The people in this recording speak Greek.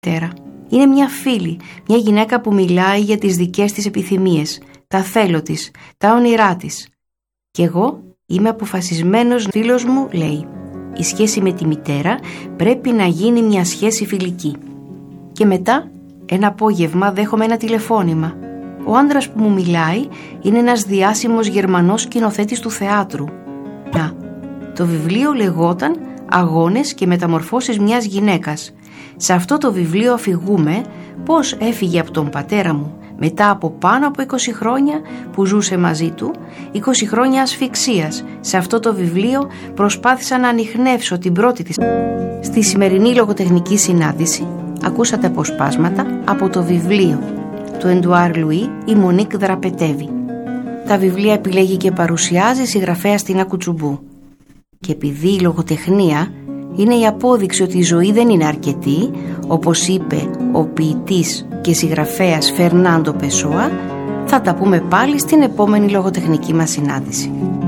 μητέρα. Είναι μια φίλη, μια γυναίκα που μιλάει για τις δικές της επιθυμίες, τα θέλω της, τα όνειρά της. Κι εγώ είμαι αποφασισμένος φίλος μου, λέει. Η σχέση με τη μητέρα πρέπει να γίνει μια σχέση φιλική. Και μετά, ένα απόγευμα, δέχομαι ένα τηλεφώνημα. Ο άντρας που μου μιλάει είναι ένας διάσημος Γερμανός σκηνοθέτης του θεάτρου. Να, το βιβλίο λεγόταν «Αγώνες και μεταμορφώσεις μιας γυναίκας». Σε αυτό το βιβλίο αφηγούμε πώς έφυγε από τον πατέρα μου μετά από πάνω από 20 χρόνια που ζούσε μαζί του, 20 χρόνια ασφυξίας. Σε αυτό το βιβλίο προσπάθησα να ανιχνεύσω την πρώτη της. Στη σημερινή λογοτεχνική συνάντηση ακούσατε αποσπάσματα από το βιβλίο του Εντουάρ Λουί, η Μονίκ Δραπετεύη. Τα βιβλία επιλέγει και παρουσιάζει συγγραφέα Στίνα Κουτσουμπού. Και επειδή η λογοτεχνία είναι η απόδειξη ότι η ζωή δεν είναι αρκετή, όπως είπε ο ποιητής και συγγραφέας Φερνάντο Πεσόα, θα τα πούμε πάλι στην επόμενη λογοτεχνική μας συνάντηση.